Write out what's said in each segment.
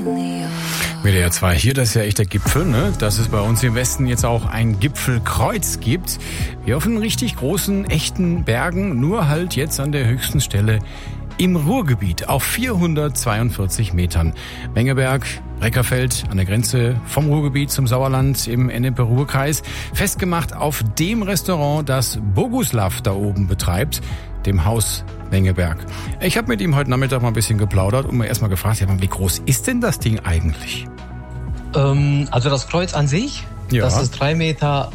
WDR 2, hier, das ist ja echt der Gipfel, ne? Dass es bei uns im Westen jetzt auch ein Gipfelkreuz gibt. Wie auf einen richtig großen, echten Bergen, nur halt jetzt an der höchsten Stelle im Ruhrgebiet auf 442 Metern. Mengeberg, Breckerfeld an der Grenze vom Ruhrgebiet zum Sauerland im Ennepe-Ruhr-Kreis. Festgemacht auf dem Restaurant, das Boguslav da oben betreibt, dem Haus Mengeberg. Ich habe mit ihm heute Nachmittag mal ein bisschen geplaudert und mir erstmal gefragt, ja, wie groß ist denn das Ding eigentlich? Also das Kreuz an sich, ja. Das ist 3,33 Meter.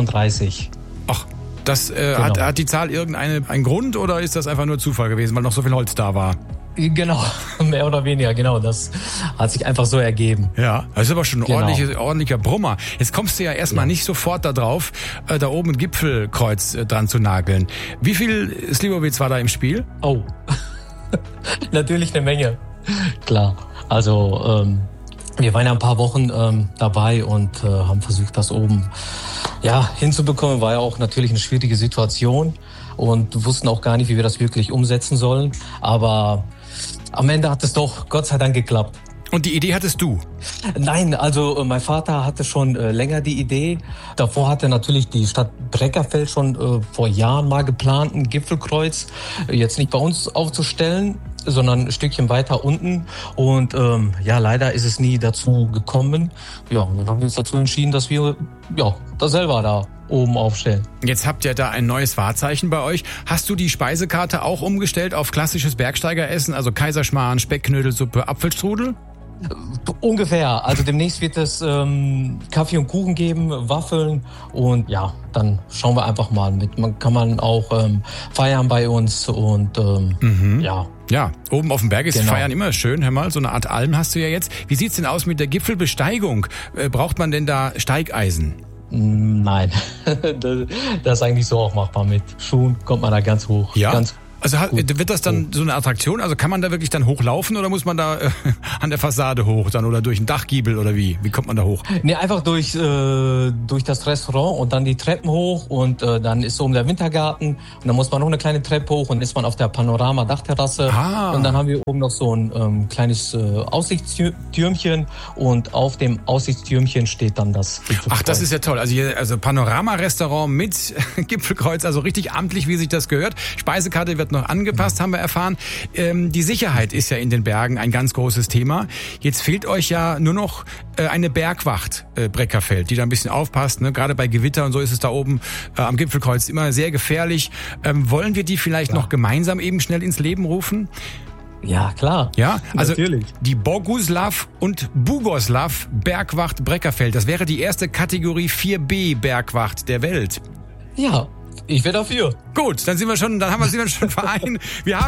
Ach, das Genau. hat die Zahl einen Grund oder ist das einfach nur Zufall gewesen, weil noch so viel Holz da war? Genau, mehr oder weniger, genau. Das hat sich einfach so ergeben. Ja, das ist aber schon ein Genau. ordentlicher Brummer. Jetzt kommst du ja erstmal nicht sofort da drauf, da oben ein Gipfelkreuz dran zu nageln. Wie viel Slivovitz war da im Spiel? Oh, natürlich eine Menge. Klar, also wir waren ja ein paar Wochen dabei und haben versucht, das oben hinzubekommen. War ja auch natürlich eine schwierige Situation und wussten auch gar nicht, wie wir das wirklich umsetzen sollen. Aber am Ende hat es doch Gott sei Dank geklappt. Und die Idee hattest du? Nein, also mein Vater hatte schon länger die Idee. Davor hatte natürlich die Stadt Breckerfeld schon vor Jahren mal geplant, ein Gipfelkreuz jetzt nicht bei uns aufzustellen, sondern ein Stückchen weiter unten. Und leider ist es nie dazu gekommen. Ja, und dann haben wir uns dazu entschieden, dass wir das selber da oben aufstellen. Jetzt habt ihr da ein neues Wahrzeichen bei euch. Hast du die Speisekarte auch umgestellt auf klassisches Bergsteigeressen, also Kaiserschmarrn, Speckknödelsuppe, Apfelstrudel? Ungefähr. Also demnächst wird es Kaffee und Kuchen geben, Waffeln und dann schauen wir einfach mal mit. Kann man auch feiern bei uns und Ja, oben auf dem Berg ist Genau. Feiern immer schön. Hör mal, so eine Art Alm hast du ja jetzt. Wie sieht's denn aus mit der Gipfelbesteigung? Braucht man denn da Steigeisen? Nein, das ist eigentlich so auch machbar. Mit Schuhen kommt man da ganz hoch. Ja? Ganz Also gut. wird das dann so eine Attraktion? Also kann man da wirklich dann hochlaufen oder muss man da an der Fassade hoch dann oder durch einen Dachgiebel oder wie? Wie kommt man da hoch? Nee, einfach durch das Restaurant und dann die Treppen hoch und dann ist oben der Wintergarten und dann muss man noch eine kleine Treppe hoch und ist man auf der Panorama-Dachterrasse und dann haben wir oben noch so ein kleines Aussichtstürmchen und auf dem Aussichtstürmchen steht dann das Gipfelkreuz. Ach, das ist ja toll. Also Panorama-Restaurant mit Gipfelkreuz, also richtig amtlich, wie sich das gehört. Speisekarte wird noch angepasst, haben wir erfahren. Die Sicherheit ist ja in den Bergen ein ganz großes Thema. Jetzt fehlt euch ja nur noch eine Bergwacht Breckerfeld, die da ein bisschen aufpasst. Ne? Gerade bei Gewitter und so ist es da oben am Gipfelkreuz immer sehr gefährlich. Wollen wir die vielleicht noch gemeinsam eben schnell ins Leben rufen? Ja, klar. Ja, also natürlich. Die Boguslav und Bugoslav Bergwacht Breckerfeld. Das wäre die erste Kategorie 4B Bergwacht der Welt. Ja, ich wäre dafür. Gut, dann haben wir schon vereint. Wir haben